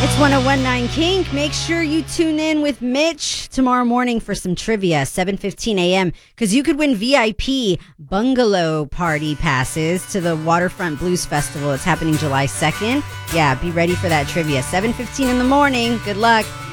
It's 1019 Kink. Make sure you tune in with Mitch tomorrow morning for some trivia, 7:15 a.m. because you could win VIP bungalow party passes to the Waterfront Blues Festival. It's happening July 2nd. Yeah, be ready for that trivia. 7:15 in the morning. Good luck.